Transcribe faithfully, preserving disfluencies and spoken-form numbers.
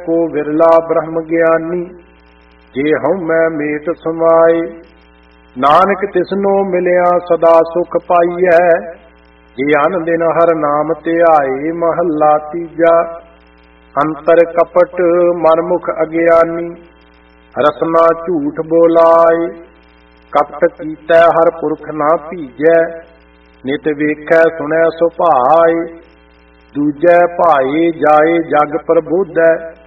को विरला ब्रह्म ज्ञानी, जे हूँ मैं मेट समाए। नानक तिसनो मिलिया सदा सुख पाइयै, जे अन दिन हर नाम ध्याए। महला तीजा। अंतर कपट मनमुख अज्ञानी, रसना झूठ बोलाए। कपट कीतै हर पुरख ना भीजै, नित वेखै सुनै सुभाए। दूजै भाए जाए जग प्रबोधै,